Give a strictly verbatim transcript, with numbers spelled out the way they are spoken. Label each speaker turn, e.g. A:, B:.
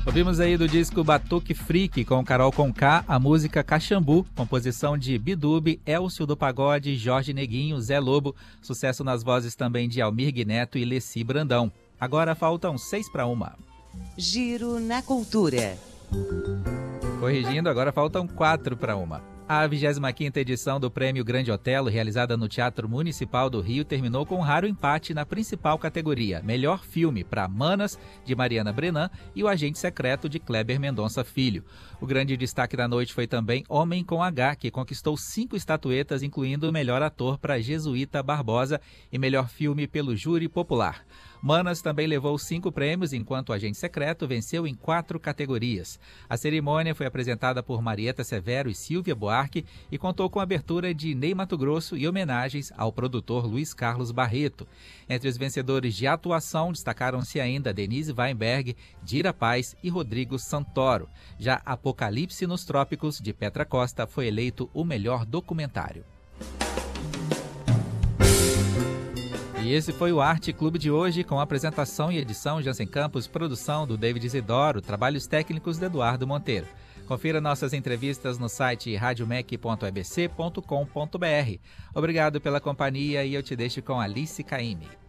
A: Ouvimos aí do disco Batuque Freak com Carol Conká, a música Caxambu, composição de Bidube, Elcio do Pagode, Jorge Neguinho, Zé Lobo, sucesso nas vozes também de Almir Neto e Leci Brandão. Agora faltam seis para uma.
B: Giro na Cultura.
A: Corrigindo, agora faltam quatro para uma. A vigésima quinta edição do Prêmio Grande Otelo, realizada no Teatro Municipal do Rio, terminou com um raro empate na principal categoria, Melhor Filme, para Manas, de Mariana Brenan, e O Agente Secreto, de Kleber Mendonça Filho. O grande destaque da noite foi também Homem com H, que conquistou cinco estatuetas, incluindo o melhor ator para Jesuíta Barbosa e melhor filme pelo Júri Popular. Manas também levou cinco prêmios, enquanto o Agente Secreto venceu em quatro categorias. A cerimônia foi apresentada por Marieta Severo e Silvia Buarque e contou com a abertura de Ney Matogrosso e homenagens ao produtor Luiz Carlos Barreto. Entre os vencedores de atuação, destacaram-se ainda Denise Weinberg, Dira Paz e Rodrigo Santoro. Já Apocalipse nos Trópicos, de Petra Costa, foi eleito o melhor documentário. E esse foi o Arte Clube de hoje, com apresentação e edição Jansen Campos, produção do David Isidoro, trabalhos técnicos de Eduardo Monteiro. Confira nossas entrevistas no site radiomec ponto e b c ponto com ponto b r. Obrigado pela companhia e eu te deixo com Alice Caymmi.